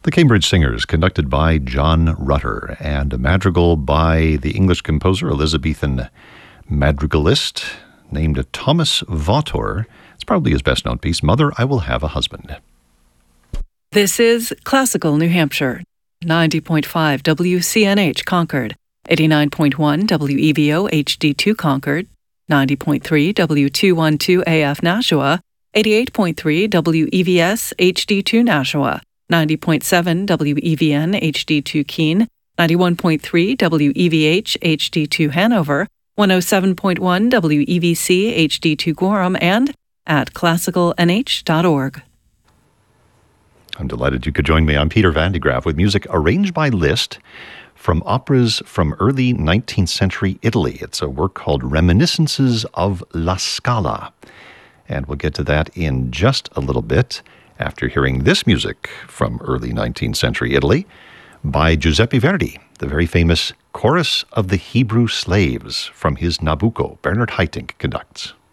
The Cambridge Singers, conducted by John Rutter, and a madrigal by the English composer, Elizabethan madrigalist, named Thomas Vautour. It's probably his best-known piece, Mother, I Will Have a Husband. This is Classical New Hampshire, 90.5 WCNH Concord, 89.1 WEVO HD2 Concord, 90.3 W212 AF Nashua, 88.3 WEVS HD2 Nashua, 90.7 WEVN HD2 Keene, 91.3 WEVH HD2 Hanover, 107.1 WEVC HD2 Gorham, and at classicalnh.org. I'm delighted you could join me. I'm Peter Van de Graaff with music arranged by Liszt from operas from early 19th century Italy. It's a work called Reminiscences of La Scala. And we'll get to that in just a little bit after hearing this music from early 19th century Italy by Giuseppe Verdi, the very famous Chorus of the Hebrew Slaves from his Nabucco. Bernard Haitink conducts.